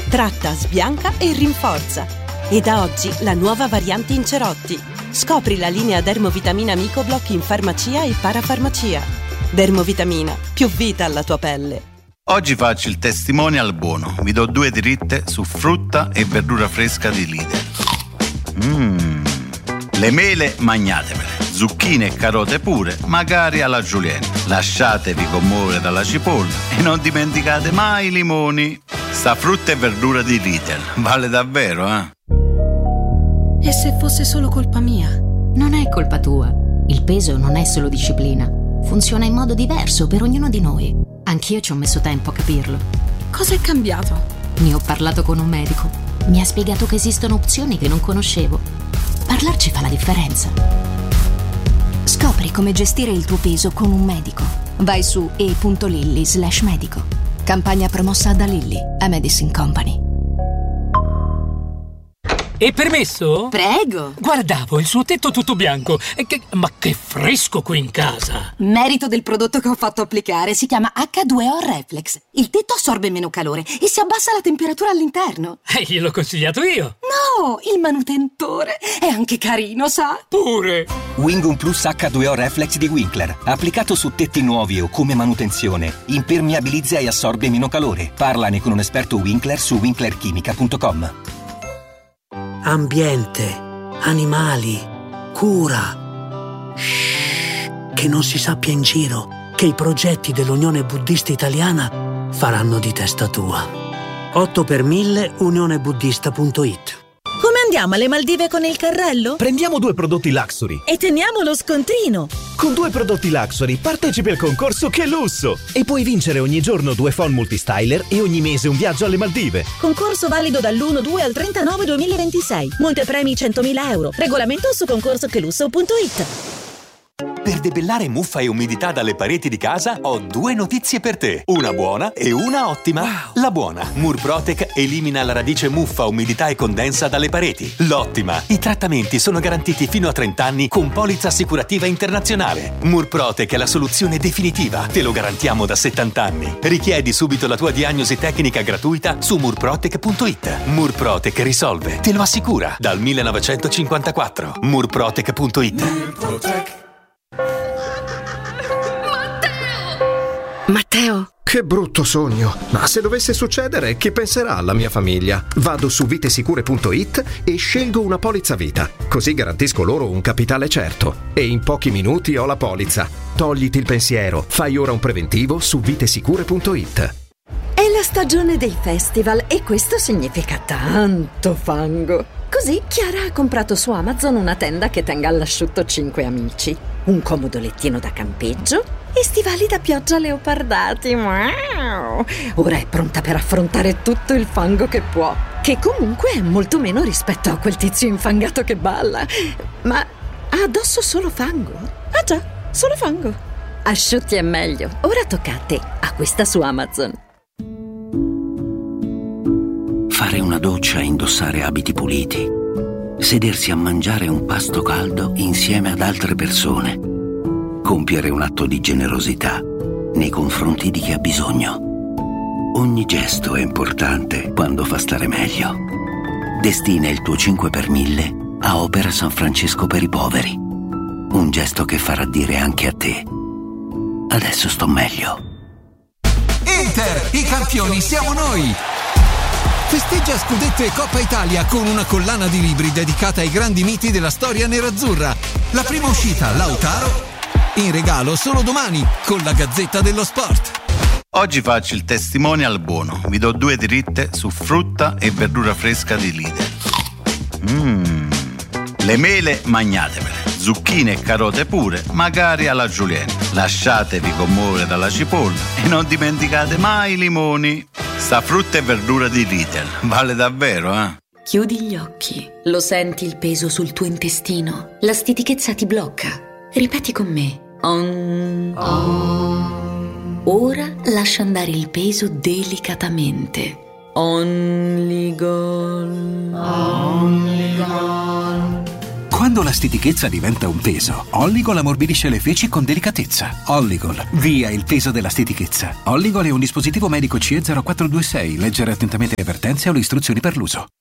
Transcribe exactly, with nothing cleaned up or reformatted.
Tratta, sbianca e rinforza. E da oggi la nuova variante in cerotti. Scopri la linea Dermovitamina Micoblock in farmacia e parafarmacia. Dermovitamina, più vita alla tua pelle. Oggi faccio il testimonial buono. Vi do due dritte su frutta e verdura fresca di Lidl. Mmm. Le mele magnatevele. Zucchine e carote pure, magari alla julienne. Lasciatevi commuovere dalla cipolla e non dimenticate mai i limoni. Sta frutta e verdura di Lidl vale davvero, eh? E se fosse solo colpa mia? Non è colpa tua. Il peso non è solo disciplina. Funziona in modo diverso per ognuno di noi. Anch'io ci ho messo tempo a capirlo. Cosa è cambiato? Ne ho parlato con un medico. Mi ha spiegato che esistono opzioni che non conoscevo. Parlarci fa la differenza. Scopri come gestire il tuo peso con un medico. Vai su e punto lilly slash medico. Campagna promossa da Lilly, a Medicine Company. E permesso? Prego. Guardavo il suo tetto tutto bianco. E che... Ma che fresco qui in casa! Merito del prodotto che ho fatto applicare. Si chiama acca due o Reflex. Il tetto assorbe meno calore e si abbassa la temperatura all'interno. E gliel'ho consigliato io. No, il manutentore. È anche carino, sa? Pure. Wingum Plus acca due o Reflex di Winkler. Applicato su tetti nuovi o come manutenzione. Impermeabilizza e assorbe meno calore. Parlane con un esperto Winkler su winkler chimica punto com. Ambiente, animali, cura. Shhh, che non si sappia in giro che i progetti dell'Unione Buddista Italiana faranno di testa tua. otto per mille unione buddista punto it. Come andiamo alle Maldive con il carrello? Prendiamo due prodotti Luxury E teniamo lo scontrino. Con due prodotti Luxury partecipi al concorso Che Lusso e puoi vincere ogni giorno due phon multistyler e ogni mese un viaggio alle Maldive. Concorso valido dall'uno due al trentanove duemilaventisei. Montepremi centomila euro. Regolamento su concorso che lusso punto it. Per debellare muffa e umidità dalle pareti di casa ho due notizie per te. Una buona e una ottima. Wow. La buona: Murprotec elimina la radice muffa, umidità e condensa dalle pareti. L'ottima: i trattamenti sono garantiti fino a trenta anni con polizza assicurativa internazionale. Murprotec è la soluzione definitiva. Te lo garantiamo da settanta anni. Richiedi subito la tua diagnosi tecnica gratuita su murprotec punto it. Murprotec risolve. Te lo assicura. Dal millenovecentocinquantaquattro. murprotec punto it. Murprotec. Matteo! Che brutto sogno! Ma se dovesse succedere, chi penserà alla mia famiglia? Vado su vitesicure punto it e scelgo una polizza vita. Così garantisco loro un capitale certo. E in pochi minuti ho la polizza. Togliti il pensiero. Fai ora un preventivo su vitesicure punto it. È la stagione dei festival e questo significa tanto fango. Così Chiara ha comprato su Amazon una tenda che tenga all'asciutto cinque amici, un comodo lettino da campeggio e stivali da pioggia leopardati. Wow! Ora è pronta per affrontare tutto il fango che può, che comunque è molto meno rispetto a quel tizio infangato che balla. Ma ha addosso solo fango? Ah già, solo fango. Asciutti è meglio. Ora tocca a te. Acquista su Amazon. Fare una doccia e indossare abiti puliti. Sedersi a mangiare un pasto caldo insieme ad altre persone. Compiere un atto di generosità nei confronti di chi ha bisogno. Ogni gesto è importante quando fa stare meglio. Destina il tuo cinque per mille a Opera San Francesco per i poveri. Un gesto che farà dire anche a te: adesso sto meglio. Inter, i campioni siamo noi! Festeggia scudetto e Coppa Italia con una collana di libri dedicata ai grandi miti della storia nerazzurra. La prima uscita, Lautaro, in regalo solo domani con la Gazzetta dello Sport. Oggi faccio il testimonial buono. Vi do due dritte su frutta e verdura fresca di Lidl. Mmm. Le mele magnatevele. Zucchine e carote pure, magari alla julienne. Lasciatevi commuovere dalla cipolla e non dimenticate mai i limoni. Sta frutta e verdura di Lidl vale davvero, eh? Chiudi gli occhi. Lo senti il peso sul tuo intestino? La stitichezza ti blocca. Ripeti con me. Om. Om. Ora lascia andare il peso delicatamente. Only gone. Only gone. Quando la la stitichezza diventa un peso, Olligol ammorbidisce le feci con delicatezza. Olligol, via il peso della stitichezza. Olligol è un dispositivo medico C E zero quattro due sei. Leggere attentamente le avvertenze o le istruzioni per l'uso.